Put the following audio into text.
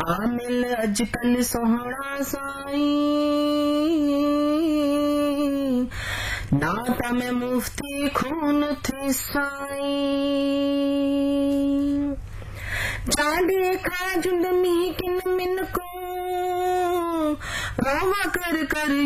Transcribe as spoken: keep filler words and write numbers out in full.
आमिल अजकल सोहना साई नाता में मुफ्ती खून थी साई जाडे खा जुंड मी किन मिन को रावा कर कर